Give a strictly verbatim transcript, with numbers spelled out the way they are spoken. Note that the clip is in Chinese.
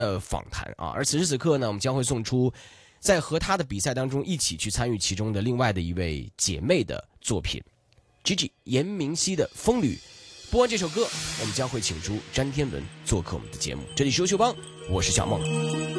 呃访谈啊。而此时此刻呢，我们将会送出在和她的比赛当中一起去参与其中的另外的一位姐妹的作品 ，Gigi 严明熙的《风旅》。播完这首歌，我们将会请出詹天文做客我们的节目。这里是优秀帮，我是小梦。